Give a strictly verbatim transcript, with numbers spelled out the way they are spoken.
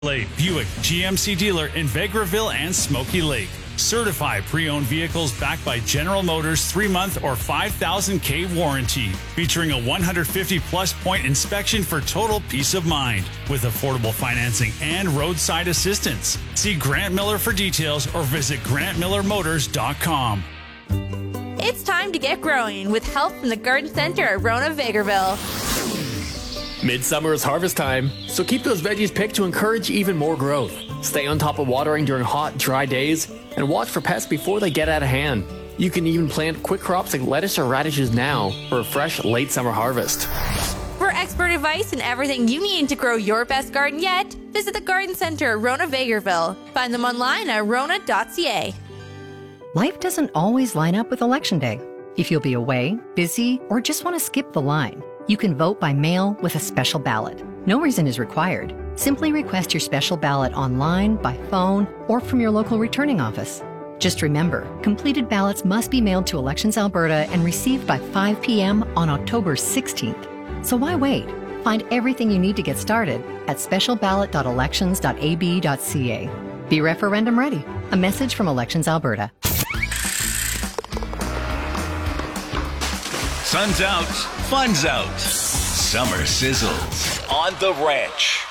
Buick G M C dealer in Vegreville and Smoky Lake. Certified pre-owned vehicles backed by General Motors three-month or five thousand K warranty, featuring a one hundred fifty plus point inspection for total peace of mind, with affordable financing and roadside assistance. See Grant Miller for details or visit grant miller motors dot com. It's time to get growing with help from the Garden Center at Rona Vegreville. Midsummer is harvest time, so keep those veggies picked to encourage even more growth. Stay on top of watering during hot, dry days, and watch for pests before they get out of hand. You can even plant quick crops like lettuce or radishes now for a fresh late summer harvest. For expert advice and everything you need to grow your best garden yet, visit the Garden Center at Rona Vegreville. Find them online at rona dot c a. Life doesn't always line up with Election Day. If you'll be away, busy, or just want to skip the line, you can vote by mail with a special ballot. No reason is required. Simply request your special ballot online, by phone, or from your local returning office. Just remember, completed ballots must be mailed to Elections Alberta and received by five p m on October sixteenth. So why wait? Find everything you need to get started at special ballot dot elections dot a b dot c a. Be referendum ready. A message from Elections Alberta. Sun's out, fun's out. Summer sizzles on The Ranch.